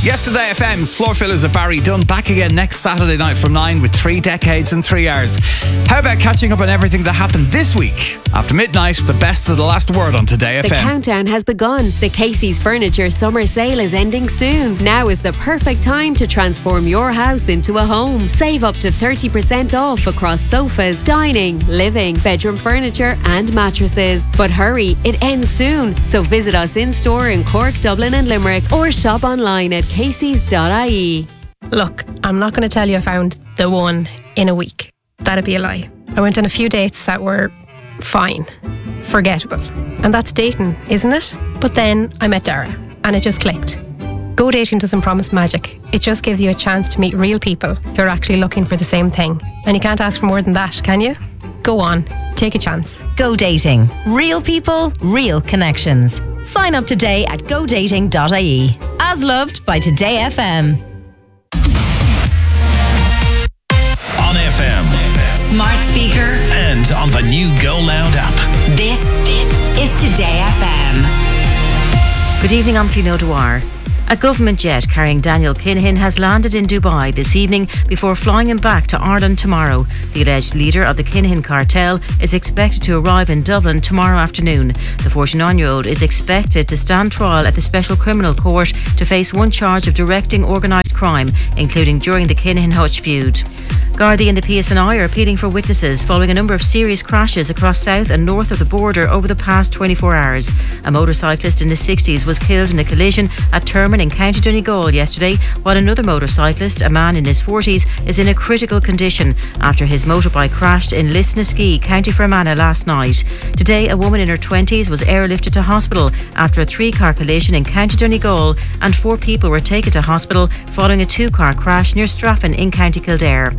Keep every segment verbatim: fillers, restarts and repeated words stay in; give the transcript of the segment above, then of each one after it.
Yesterday F M's Floor Fillers of Barry Dunn back again next Saturday night from nine with three decades and three hours. How about catching up on everything that happened this week? After midnight, the best of the last word on Today F M. The countdown has begun. The Casey's Furniture summer sale is ending soon. Now is the perfect time to transform your house into a home. Save up to thirty percent off across sofas, dining, living, bedroom furniture and mattresses. But hurry, it ends soon. So visit us in store in Cork, Dublin and Limerick or shop online at caseys dot I E. Look, I'm not going to tell you I found the one in a week. That'd be a lie. I went on a few dates that were fine, forgettable. And that's dating, isn't it? But then I met Dara and it just clicked. Go dating doesn't promise magic. It just gives you a chance to meet real people who are actually looking for the same thing. And you can't ask for more than that, can you? Go on, take a chance. Go dating. Real people, real connections. Sign up today at go dating dot I E. As loved by Today F M. On F M. Smart speaker. And on the new Go Loud app. This, this is Today F M. Good evening, I'm Clino Dwyer. A government jet carrying Daniel Kinahan has landed in Dubai this evening before flying him back to Ireland tomorrow. The alleged leader of the Kinahan cartel is expected to arrive in Dublin tomorrow afternoon. The forty-nine-year-old is expected to stand trial at the Special Criminal Court to face one charge of directing organised crime, including during the Kinahan-Hutch feud. Gardaí and the P S N I are appealing for witnesses following a number of serious crashes across south and north of the border over the past twenty-four hours. A motorcyclist in his sixties was killed in a collision at Termon in County Donegal yesterday, while another motorcyclist, a man in his forties, is in a critical condition after his motorbike crashed in Lisnaskea, County Fermanagh last night. Today, a woman in her twenties was airlifted to hospital after a three-car collision in County Donegal, and four people were taken to hospital following a two-car crash near Straffan in County Kildare.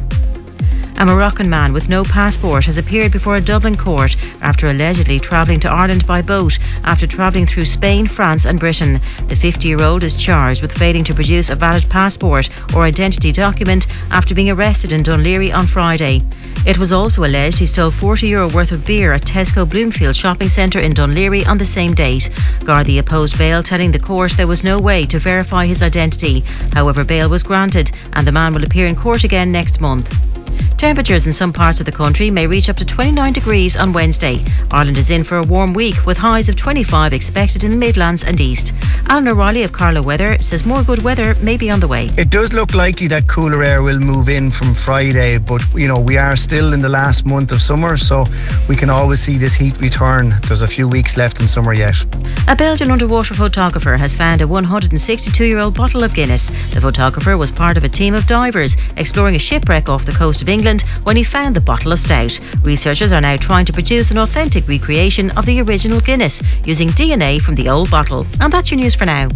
A Moroccan man with no passport has appeared before a Dublin court after allegedly travelling to Ireland by boat after travelling through Spain, France and Britain. The fifty-year-old is charged with failing to produce a valid passport or identity document after being arrested in Dún Laoghaire on Friday. It was also alleged he stole forty euro worth of beer at Tesco Bloomfield shopping centre in Dún Laoghaire on the same date. Gardaí opposed bail, telling the court there was no way to verify his identity. However, bail was granted and the man will appear in court again next month. Temperatures in some parts of the country may reach up to twenty-nine degrees on Wednesday. Ireland is in for a warm week with highs of twenty-five expected in the Midlands and East. Alan O'Reilly of Carlow Weather says more good weather may be on the way. It does look likely that cooler air will move in from Friday, but you know we are still in the last month of summer, so we can always see this heat return. There's a few weeks left in summer yet. A Belgian underwater photographer has found a one hundred sixty-two-year-old bottle of Guinness. The photographer was part of a team of divers exploring a shipwreck off the coast of England when he found the bottle of stout. Researchers are now trying to produce an authentic recreation of the original Guinness using D N A from the old bottle. And that's your news for now.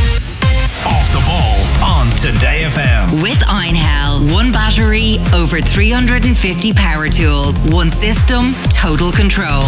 Off the ball on Today F M. With Einhell. One battery, over three hundred fifty power tools. One system, total control.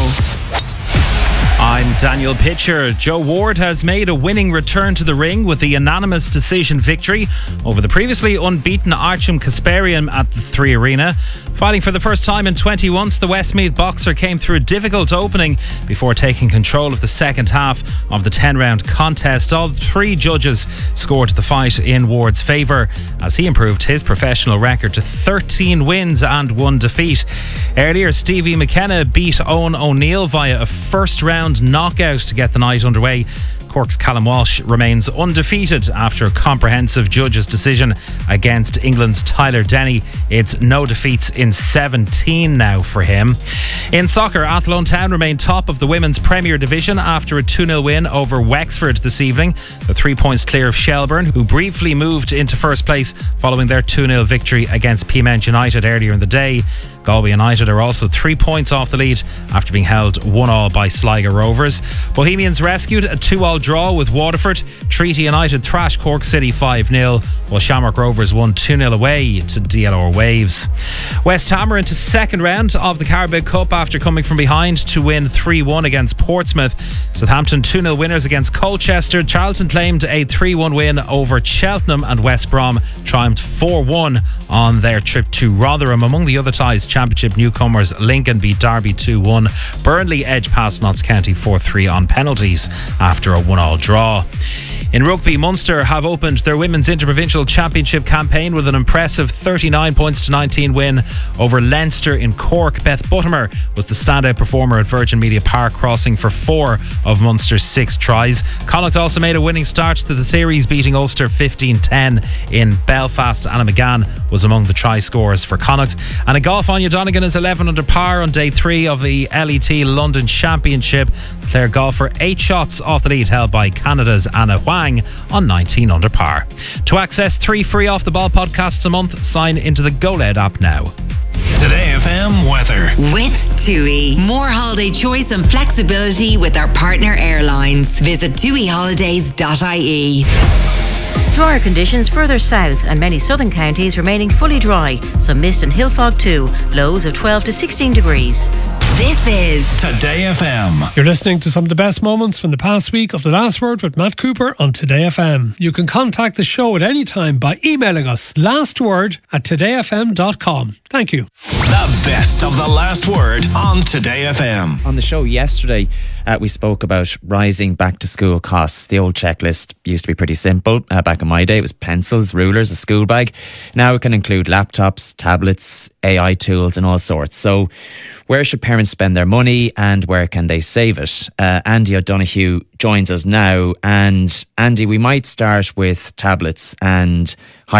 I'm Daniel Pitcher. Joe Ward has made a winning return to the ring with the unanimous decision victory over the previously unbeaten Artem Kasparian at the Three Arena. Fighting for the first time in twenty months, the Westmeath boxer came through a difficult opening before taking control of the second half of the ten-round contest. All three judges scored the fight in Ward's favour as he improved his professional record to thirteen wins and one defeat. Earlier, Stevie McKenna beat Owen O'Neill via a first-round knockout to get the night underway. Cork's Callum Walsh remains undefeated after a comprehensive judge's decision against England's Tyler Denny. It's no defeats in seventeen now for him. In soccer, Athlone Town remain top of the Women's Premier Division after a two nil win over Wexford this evening. The three points clear of Shelbourne, who briefly moved into first place following their two nil victory against Peamount United earlier in the day. Galway United are also three points off the lead after being held one all by Sligo Rovers. Bohemians rescued a two all draw with Waterford. Treaty United thrashed Cork City five nil, while Shamrock Rovers won two nil away to D L R Waves. West Ham are into second round of the Carabao Cup after coming from behind to win three one against Portsmouth. Southampton two nil winners against Colchester. Charlton claimed a three one win over Cheltenham, and West Brom triumphed four one on their trip to Rotherham. Among the other ties, Championship newcomers Lincoln beat Derby two one. Burnley edged past Notts County four three on penalties after a one-all draw. In rugby, Munster have opened their Women's Interprovincial Championship campaign with an impressive thirty-nine points to nineteen win over Leinster in Cork. Beth Buttimer was the standout performer at Virgin Media Park, crossing for four of Munster's six tries. Connacht also made a winning start to the series, beating Ulster fifteen ten in Belfast. Anna McGann was among the try scorers for Connacht. And in golf, Anya Donegan is eleven under par on day three of the L E T London Championship. The Clare golfer eight shots off the lead held by Canada's Anna Huang on nineteen under par. To access three free Off the Ball podcasts a month, sign into the GoLed app now. Today F M weather. With TUI. More holiday choice and flexibility with our partner airlines. Visit tui holidays dot I E. Drier conditions further south and many southern counties remaining fully dry. Some mist and hill fog too. Lows of twelve to sixteen degrees. This is Today F M. You're listening to some of the best moments from the past week of The Last Word with Matt Cooper on Today F M. You can contact the show at any time by emailing us lastword at today f m dot com. Thank you. The best of The Last Word on Today F M. On the show yesterday, uh, we spoke about rising back to school costs. The old checklist used to be pretty simple. Uh, back in my day, it was pencils, rulers, a school bag. Now it can include laptops, tablets, A I tools and all sorts. So where should parents spend their money and where can they save it? Uh, Andy O'Donoghue joins us now. And Andy, we might start with tablets and